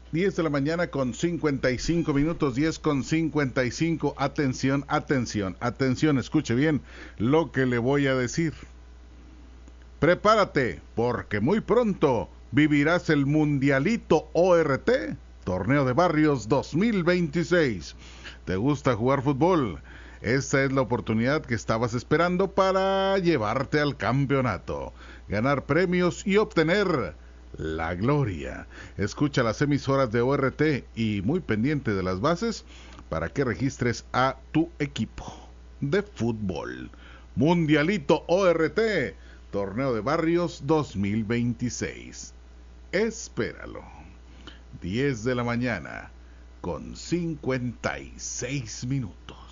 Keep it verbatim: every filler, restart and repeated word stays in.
diez de la mañana con cincuenta y cinco minutos, diez con cincuenta y cinco. Atención, atención, atención, escuche bien lo que le voy a decir. Prepárate, porque muy pronto vivirás el Mundialito O R T, Torneo de Barrios dos mil veintiséis. ¿Te gusta jugar fútbol? Esta es la oportunidad que estabas esperando para llevarte al campeonato, ganar premios y obtener la gloria. Escucha las emisoras de O R T y muy pendiente de las bases para que registres a tu equipo de fútbol. Mundialito O R T, Torneo de Barrios dos mil veintiséis. Espéralo. diez de la mañana con cincuenta y seis minutos.